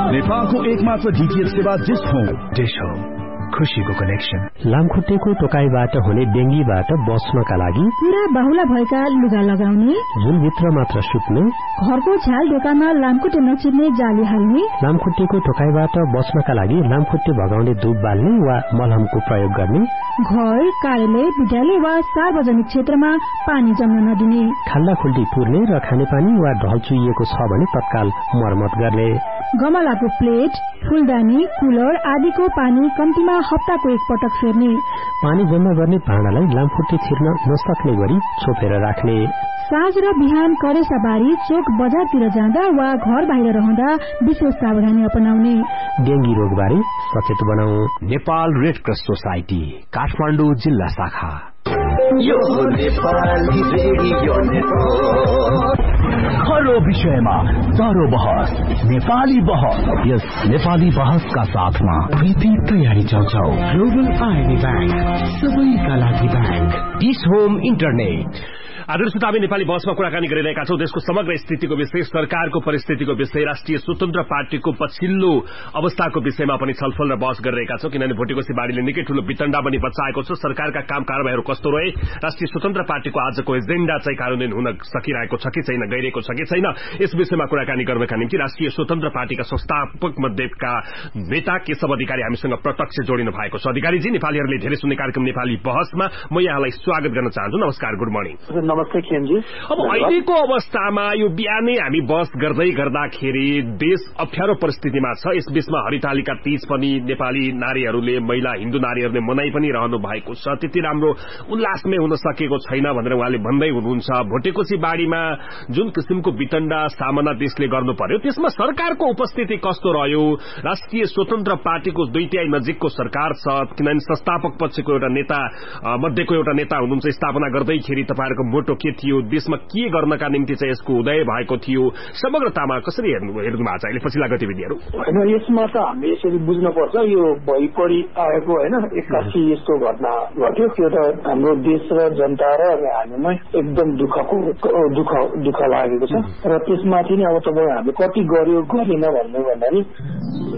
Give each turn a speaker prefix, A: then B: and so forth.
A: नेपालको एकमात्र डीटीएच सेवा डिश होम खुशीको कनेक्सन।
B: लामखुट्टेको टोकाइबाट हुने डेंगीबाट बच्नका लागि
C: पूरा बाहुला भएका लुगा लगाउने,
B: झुलभित्र मात्र सुत्ने,
C: घरको झ्याल ढोकामा लामखुट्टे नचिर्ने जाली हाल्ने,
B: लामखुट्टेको टोकाइबाट बच्नका लागि लामखुट्टे भगाउने धूप बाल्ने वा मलहमको प्रयोग गर्ने,
C: घर, कार्यालय, विद्यालय वा सार्वजनिक क्षेत्रमा पानी जम्न नदिने,
B: खाल्डाखुल्डी पुर्ने र खानेपानी वा ढल चुइएको छ भने तत्काल मर्मत गर्ने,
C: गमलाको प्लेट, फूलदानी, कुलर आदिको पानी कम्तीमा हप्ताको एक पटक फेर्ने,
B: पानी जम्मा गर्ने भाँडालाई लामखुट्टे छिर्न नसक्ने गरी छोपेर राख्ने,
C: साँझ र बिहान करेसाबारी चोक बजारतिर जाँदा वा घर बाहिर रहँदा विशेष सावधानी अपनाउने।
B: डेंगी रोगबारे सचेत बनाऊ।
A: Nepal red cross society Kathmandu जिल्ला शाखा।
D: यो नेपाली रेडियो नेटवर्क
A: हर विषयमा चारो बहस, नेपाली बहस। यस नेपाली बहसका साथमा
E: प्रीति तयारी चौचौ, ग्लोबल आइडी बैंक, सबैका लागि बैंक,
A: डिश होम इन्टरनेट।
F: आदरणीय श्रोता, हामी नेपाली बहसमा कुराकानी गरिरहेका छौं। देशको समग्र स्थितिको विषय, सरकारको परिस्थितिको विषय, राष्ट्रिय स्वतन्त्र पार्टीको पछिल्लो अवस्थाको विषयमा पनि छलफल र बहस गरिरहेका छौं। किनभने भोटेकोसी बाढीले निकै ठूलो वितण्डा पनि बचाएको छ। सरकारका काम कारबाहीहरू कस्तो रहे, राष्ट्रिय स्वतन्त्र पार्टीको आजको एजेण्डा चाहिँ कार्यान्वयन हुन सकिरहेको छ कि छैन, गइरहेको छ कि छैन, यस विषयमा कुराकानी गर्नका निम्ति राष्ट्रिय स्वतन्त्र पार्टीका संस्थापक मध्येका नेता केशव अधिकारी हामीसँग प्रत्यक्ष जोडिनु भएको छ। अधिकारीजी, नेपालीहरूले धेरै सुन्ने कार्यक्रम नेपाली बहसमा म यहाँलाई स्वागत गर्न चाहन्छु। नमस्कार, गुड मर्निङ।
G: नमस्ते खेमजी।
F: अब अहिलेको अवस्थामा यो बिहानै हामी बहस गर्दै गर्दाखेरि देश अप्ठ्यारो परिस्थितिमा छ। यस बीचमा हरितालिका तीज पनि नेपाली नारीहरूले, महिला हिन्दू नारीहरूले मनाइ पनि रहनु भएको छ। त्यति राम्रो उल्लासमै हुन सकेको छैन भनेर उहाँले भन्दै हुनुहुन्छ। भोटेकोसी बाढीमा जुन किसिमको वितण्डा सामना देशले गर्नु पर्यो, त्यसमा सरकारको उपस्थिति कस्तो रह्यो? राष्ट्रिय स्वतन्त्र पार्टीको 2/3 नजिकको सरकार छ, किनभने संस्थापक पक्षको एउटा नेता मध्येको एउटा नेता हुनुहुन्छ। स्थापना गर्दैखेरि तपाईँहरूको मोटो के थियो, देशमा के गर्नका निम्ति चाहिँ यसको उदय भएको थियो, समग्रतामा कसरी हेर्नु भएको छ अहिले पछिल्ला गतिविधिहरू?
G: होइन, यसमा त हामीले यसरी बुझ्नुपर्छ, यो भइपरि आएको होइन, एक्कासी यस्तो घटना घट्यो। त्यो त हाम्रो देश र जनता र हामीलाई एकदम दुःख लागेको छ। र त्यसमाथि नै अब तपाईँ हामीले कति गर्यो गरेन भन्नु भन्दाखेरि